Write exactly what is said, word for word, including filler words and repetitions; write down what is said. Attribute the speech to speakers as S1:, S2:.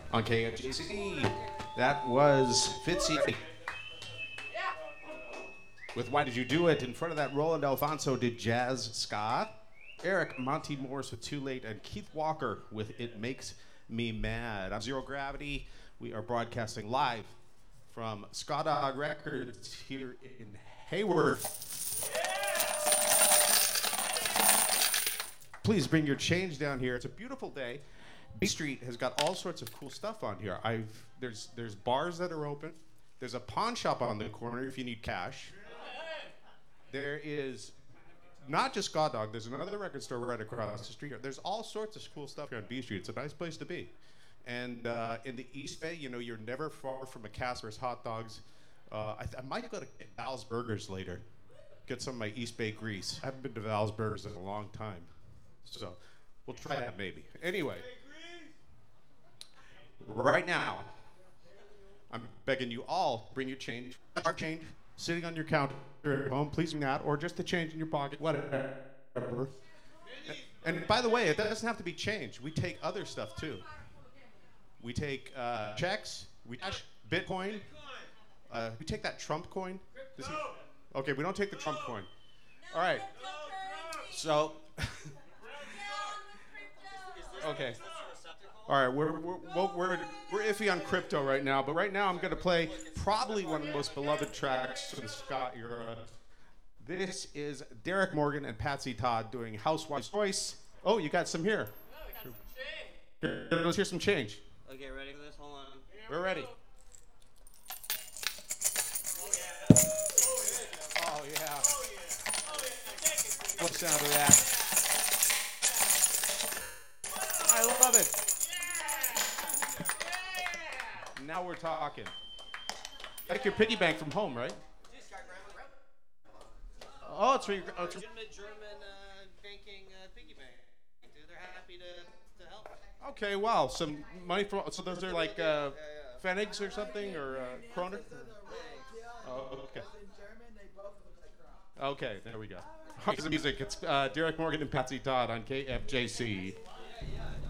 S1: on K F J C. That was Fitzy with Why Did You Do It? In front of that, Roland Alfonso did Jazz Ska. Eric Monty Morris with Too Late, and Keith Walker with It Makes Me Mad. I'm Zero Gravity. We are broadcasting live from Ska Dog Records here in Hayward. Please bring your change down here. It's a beautiful day. B Street has got all sorts of cool stuff on here. I've there's there's bars that are open. There's a pawn shop on the corner if you need cash. There is not just God Dog. There's another record store right across the street here. There's all sorts of cool stuff here on B Street. It's a nice place to be. And uh, in the East Bay, you know, you're never far from a Casper's hot dogs. Uh, I, th- I might go to Val's Burgers later. Get some of my East Bay grease. I haven't been to Val's Burgers in a long time. So we'll try that maybe. Anyway, right now, I'm begging you all, bring your change, our change, sitting on your counter at home, please bring that, or just the change in your pocket, whatever. And by the way, it doesn't have to be change. We take other stuff too. We take uh, checks, we take Bitcoin, uh, we take that Trump coin. Does he? Okay, we don't take the Trump coin. All right. So. Okay. All right, we're, we're, we're, we're, we're iffy on crypto right now, but right now I'm going to play probably one of the most beloved tracks from the ska era. This is Derek Morgan and Patsy Todd doing Housewife's Choice. Oh, you got some here. Here, let's hear some change.
S2: Okay, ready for this? Hold on.
S1: We're ready. Oh, yeah. What sound of that? I love it. Now we're talking. Like your piggy bank from home, right? Oh, it's for your. Oh, it's for
S2: Legitimate German uh, banking uh, piggy bank. Dude, they're happy to, to help.
S1: okay, wow. Some money from. So those are like uh, Pfennigs or something, or uh, Kroner? Oh, okay. Okay, there we go. Here's the music. It's uh, Derek Morgan and Patsy Todd on K F J C.
S2: Yeah, yeah.